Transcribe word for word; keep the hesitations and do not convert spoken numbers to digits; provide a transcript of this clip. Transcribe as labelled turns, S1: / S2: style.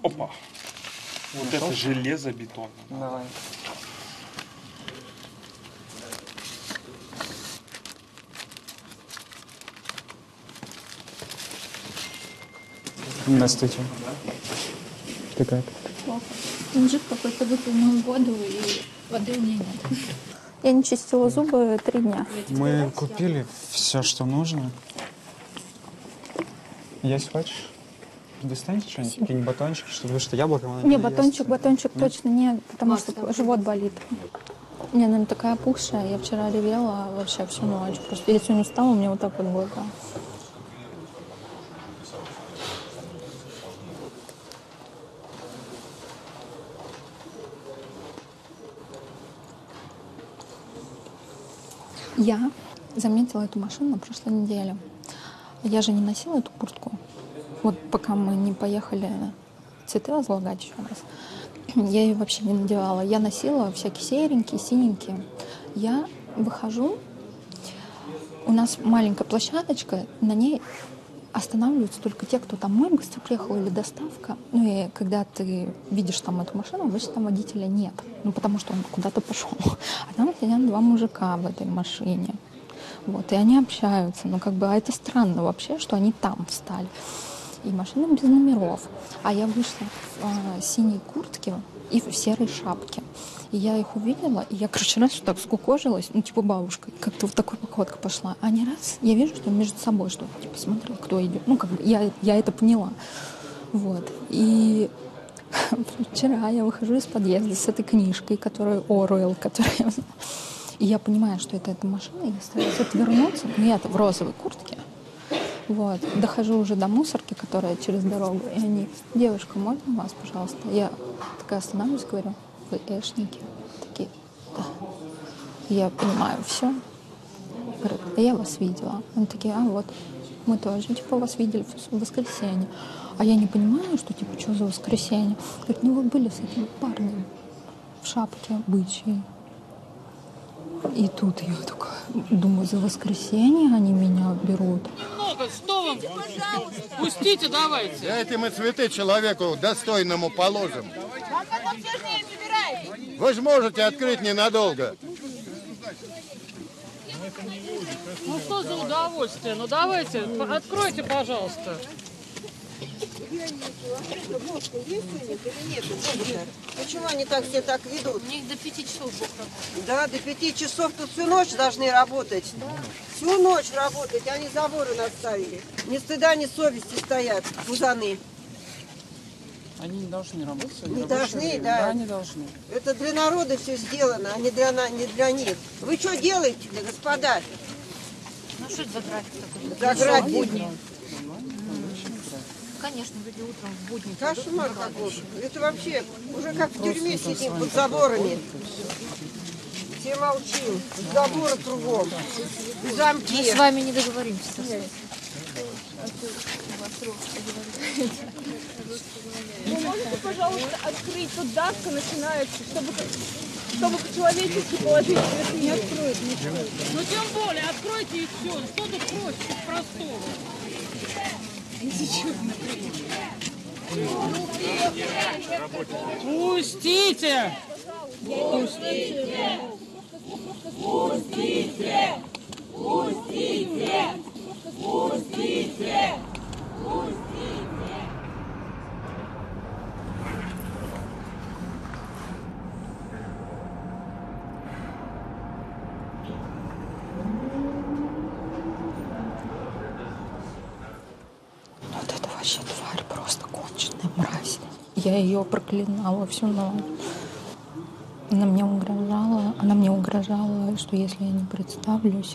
S1: Опа. Вот
S2: Нашел?
S1: это железобетон.
S2: Давай. Здравствуйте. Ты как?
S3: Плохо. Мужик какой-то выпил мою воду, и воды у меня нет. Я не чистила зубы три дня.
S2: Мы купили все, что нужно. Есть хочешь? Достанете что-нибудь? Какие-нибудь батончики, чтобы что яблоко?
S3: Не, батончик, батончик точно нет, потому что живот болит. Не, наверное, такая опухшая. Я вчера ревела вообще всю ночь. Просто я сегодня встала, у меня вот так вот глаза. Я заметила эту машину на прошлой неделе. Я же не носила эту куртку. Вот пока мы не поехали цветы возлагать еще раз, я ее вообще не надевала. Я носила всякие серенькие, синенькие. Я выхожу, у нас маленькая площадочка, на ней останавливаются только те, кто там мой быстро приехал или доставка. Ну и когда ты видишь там эту машину, обычно там водителя нет. Ну потому что он куда-то пошел. А там сидят два мужика в этой машине. Вот, и они общаются. Ну как бы, а это странно вообще, что они там встали. И машина без номеров. А я вышла в э, синей куртке и в серой шапке. И я их увидела, и я, короче, раз вот так скукожилась, ну, типа бабушка, как-то вот такой походка пошла. А не раз, я вижу, что между собой что-то, типа, смотрю, кто идет. Ну, как бы, я, я это поняла. Вот. И вчера я выхожу из подъезда с этой книжкой, которая Оруэлл, которая я знаю. И я понимаю, что это эта машина, и я стараюсь отвернуться, но я-то в розовой куртке. Вот. Дохожу уже до мусорки, которая через дорогу, и они: девушка, можно вас, пожалуйста? Я такая останавливаюсь, говорю: вы эшники? Такие: да. И я понимаю, все. Говорю: да я вас видела. Они такие: а вот, мы тоже, типа, вас видели в воскресенье. А я не понимаю, что, типа, что за воскресенье? Говорят: ну вы были с этим парнем в шапке бычьей. И тут я такая думаю, за воскресенье они меня берут.
S4: Немного, что вам? Пустите, давайте.
S5: Дайте мы цветы человеку достойному положим.
S6: Вам потом сложнее собирать.
S5: Вы же можете открыть ненадолго.
S4: Ну что за удовольствие? Ну давайте, откройте, пожалуйста.
S6: Почему они так все так ведут?
S3: У них до пяти часов Бог работает.
S6: Да, до пяти часов тут всю ночь должны работать. Да. Всю ночь работать, они заборы наставили. Ни стыда, ни совести стоят, пузаны.
S2: Они не должны работать?
S6: Не должны, да.
S2: Да, они должны.
S6: Это для народа все сделано, а не для, не для них. Вы что делаете, господа?
S3: Ну что это за график такой?
S6: За график.
S3: Будни. Конечно, люди утром в будни.
S6: Кошмар какой. Это вообще уже как в тюрьме сидим под заборами. Все молчим. Заборы кругом. И замки.
S3: Мы с вами не договоримся.
S7: Вы можете, пожалуйста, открыть? Тут давка начинается, чтобы, чтобы по-человечески положить, если не откроют. Не откроют.
S4: Ну тем более, откройте и все. Что тут проще, простого? Пустите! Пустите! Пустите! Пустите! Пустите!
S3: Вот это вообще тварь, просто конченая мразь. Я ее проклинала всю ночь. Она мне угрожала, она мне угрожала, что если я не представлюсь,